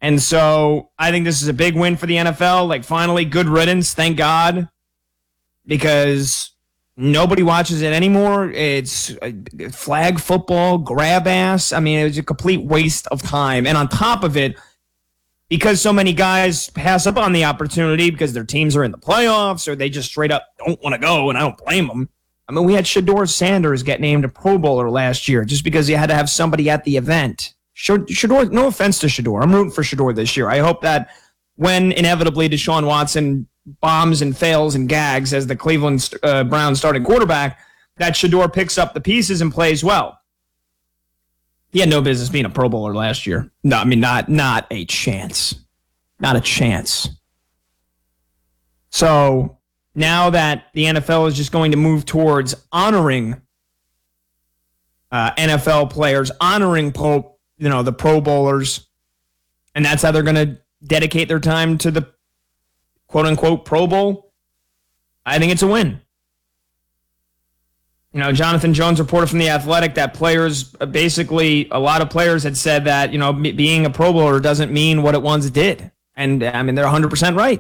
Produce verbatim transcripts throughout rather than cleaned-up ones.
And so I think this is a big win for the N F L. Like, finally, good riddance, thank God, because nobody watches it anymore. It's flag football, grab ass. I mean, it was a complete waste of time. And on top of it, because so many guys pass up on the opportunity because their teams are in the playoffs or they just straight up don't want to go, and I don't blame them. I mean, we had Shedeur Sanders get named a Pro Bowler last year just because you had to have somebody at the event. Shedeur, no offense to Shedeur. I'm rooting for Shedeur this year. I hope that when inevitably Deshaun Watson bombs and fails and gags as the Cleveland uh, Browns starting quarterback, that Shedeur picks up the pieces and plays well. He had no business being a Pro Bowler last year. No, I mean, not not a chance. Not a chance. So now that the N F L is just going to move towards honoring uh, N F L players, honoring pro, you know, the Pro Bowlers, and that's how they're going to dedicate their time to the quote-unquote Pro Bowl, I think it's a win. You know, Jonathan Jones reported from The Athletic that players, basically, a lot of players had said that, you know, being a Pro Bowler doesn't mean what it once did. And, I mean, they're one hundred percent right.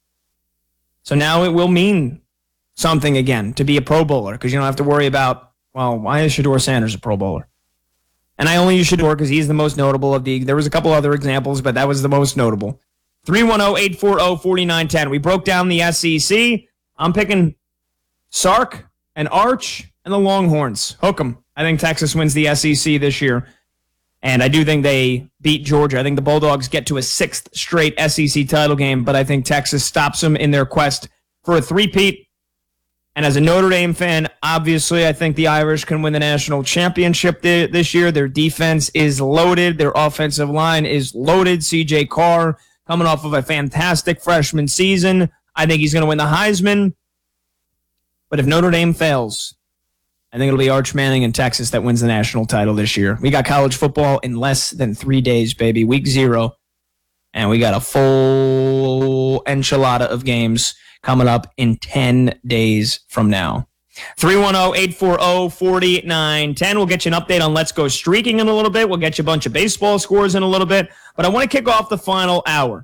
So now it will mean something again to be a Pro Bowler, because you don't have to worry about, well, why is Shedeur Sanders a Pro Bowler? And I only use Shedeur because he's the most notable of the, there was a couple other examples, but that was the most notable. three one zero, eight four zero, four nine one zero. We broke down the S E C. I'm picking Sark and Arch and the Longhorns. Hook 'em. I think Texas wins the S E C this year. And I do think they beat Georgia. I think the Bulldogs get to a sixth straight S E C title game, but I think Texas stops them in their quest for a three-peat. And as a Notre Dame fan, obviously, I think the Irish can win the national championship th- this year. Their defense is loaded. Their offensive line is loaded. C J Carr, coming off of a fantastic freshman season. I think he's going to win the Heisman. But if Notre Dame fails, I think it'll be Arch Manning in Texas that wins the national title this year. We got college football in less than three days, baby. Week zero. And we got a full enchilada of games coming up in ten days from now. three one zero, eight four zero, four nine one zero. We'll get you an update on Let's Go Streaking in a little bit. We'll get you a bunch of baseball scores in a little bit. But I want to kick off the final hour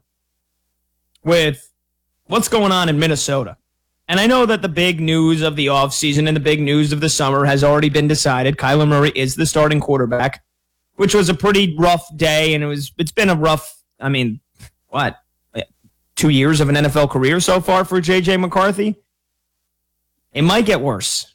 with what's going on in Minnesota. And I know that the big news of the offseason and the big news of the summer has already been decided. Kyler Murray is the starting quarterback, which was a pretty rough day, and it was, it's been a rough, I mean, what, two years of an N F L career so far for J J McCarthy? It might get worse.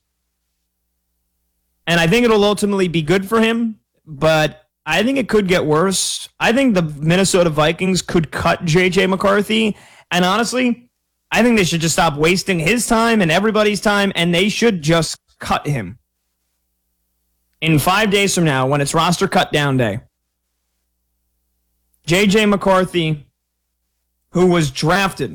And I think it'll ultimately be good for him, but I think it could get worse. I think the Minnesota Vikings could cut J J McCarthy, and honestly, I think they should just stop wasting his time and everybody's time, and they should just cut him. In five days from now, when it's roster cut down day, J J McCarthy, who was drafted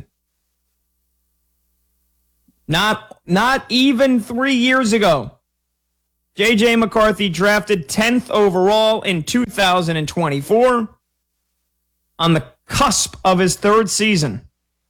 not, not even three years ago, J J McCarthy drafted tenth overall in two thousand twenty-four, on the cusp of his third season,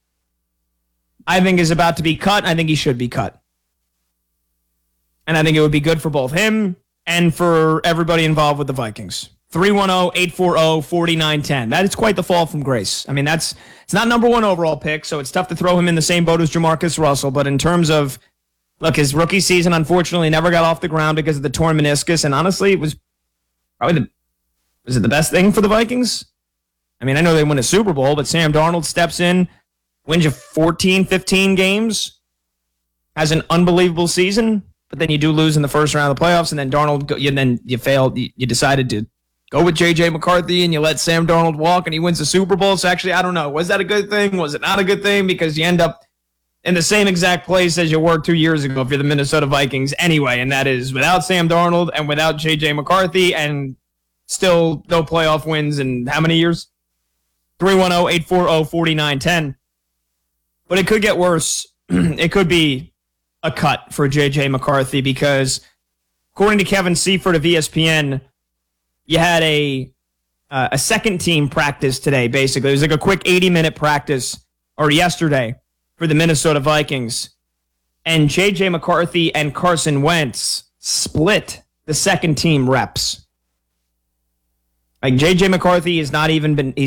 I think is about to be cut. I think he should be cut. And I think it would be good for both him and for everybody involved with the Vikings. three one zero, eight four zero, four nine one zero. That is quite the fall from grace. I mean, that's it's not number one overall pick, so it's tough to throw him in the same boat as Jamarcus Russell. But in terms of, look, his rookie season, unfortunately, never got off the ground because of the torn meniscus. And honestly, it was probably the, was it the best thing for the Vikings? I mean, I know they win a Super Bowl, but Sam Darnold steps in, wins you fourteen, fifteen games, has an unbelievable season, but then you do lose in the first round of the playoffs, and then Darnold, and then you failed. You, you decided to go with J J McCarthy, and you let Sam Darnold walk, and he wins the Super Bowl. So actually, I don't know. Was that a good thing? Was it not a good thing? Because you end up in the same exact place as you were two years ago if you're the Minnesota Vikings anyway, and that is without Sam Darnold and without J J McCarthy, and still no playoff wins in how many years? three one zero, eight four zero, four nine one zero. But it could get worse. It could be a cut for J J McCarthy because, according to Kevin Seifert of E S P N, you had a uh, a second team practice today, basically. It was like a quick eighty-minute practice, or yesterday, for the Minnesota Vikings. And J J McCarthy and Carson Wentz split the second team reps. Like, J J McCarthy has not even been...